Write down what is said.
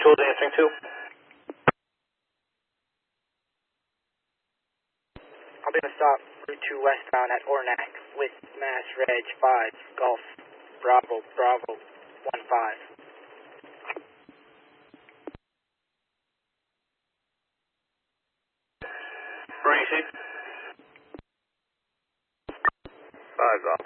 Tools answering 2. I'll be going to stop Route 2 westbound at Ornac with Mass Reg 5 Golf Bravo 15. Racing. 5 Golf.